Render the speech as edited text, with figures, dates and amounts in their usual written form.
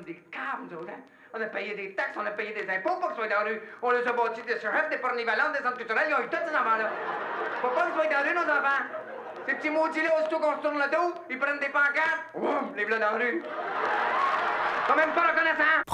des câbles, nous autres, hein? On a payé des taxes, on a payé des impôts pour qu'ils soient dans la rue. On les a bâtis des chefs, des pornivalantes, des centres culturels. Ils ont eu tous ces enfants-là. Faut pas qu'ils soient dans la rue, nos enfants. Ces petits maudits-là, aussitôt qu'on se tourne le dos, ils prennent des pancartes. Oum, les voilà dans la rue. Quand même pas reconnaissant.